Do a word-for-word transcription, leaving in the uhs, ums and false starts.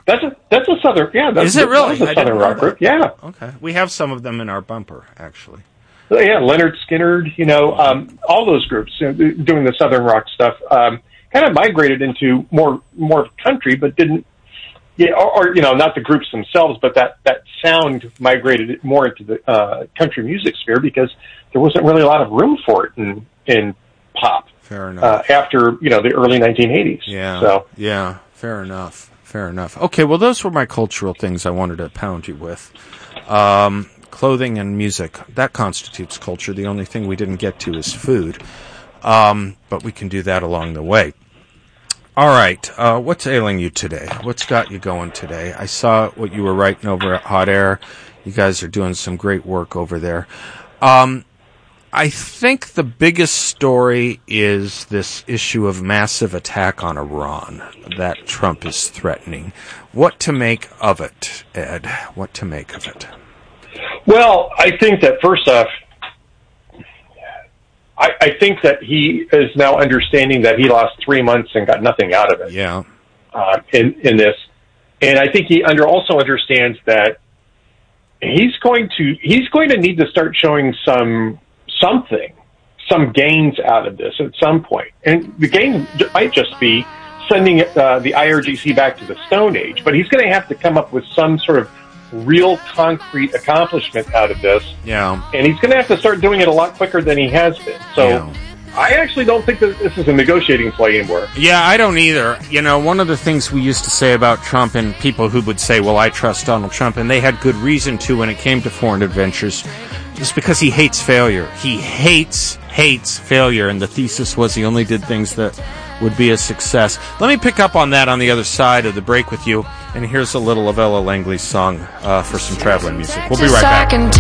That's a that's a southern yeah. That's, Is it really? That's a southern rock group. Yeah. Okay. We have some of them in our bumper, actually. Yeah, Leonard Skinner. You know, um, all those groups you know, doing the southern rock stuff um, kind of migrated into more more country, but didn't. Yeah, or, or you know, not the groups themselves, but that that sound migrated more into the uh, country music sphere because there wasn't really a lot of room for it in in pop. Fair enough. Uh, after you know the early nineteen eighties. Yeah. So yeah. Fair enough. Fair enough. Okay. Well, those were my cultural things I wanted to pound you with. Um, clothing and music, that constitutes culture. The only thing we didn't get to is food. Um, but we can do that along the way. All right. Uh, what's ailing you today? What's got you going today? I saw what you were writing over at Hot Air. You guys are doing some great work over there. Um, I think the biggest story is this issue of massive attack on Iran that Trump is threatening. What to make of it, Ed? What to make of it? Well, I think that first off, I, I think that he is now understanding that he lost three months and got nothing out of it. Yeah. Uh, in in this, and I think he under also understands that he's going to he's going to need to start showing some something, some gains out of this at some point, and the gain might just be sending uh, the I R G C back to the Stone Age, but he's going to have to come up with some sort of real concrete accomplishment out of this. Yeah. And he's going to have to start doing it a lot quicker than he has been. So yeah. I actually don't think that this is a negotiating play anymore. Yeah, I don't either. You know, one of the things we used to say about Trump and people who would say, well, I trust Donald Trump, and they had good reason to when it came to foreign adventures, is because he hates failure. He hates, hates failure, and the thesis was he only did things that would be a success. Let me pick up on that on the other side of the break with you, and here's a little of Ella Langley's song uh, for some traveling music. We'll be right back.